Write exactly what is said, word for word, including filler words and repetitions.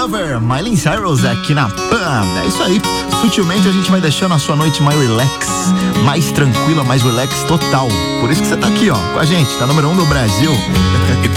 Lover, Miley Cyrus aqui na Pan. É isso aí. Sutilmente a gente vai deixando a sua noite mais relax, mais tranquila, mais relax total. Por isso que você tá aqui, ó, com a gente, tá número um do Brasil.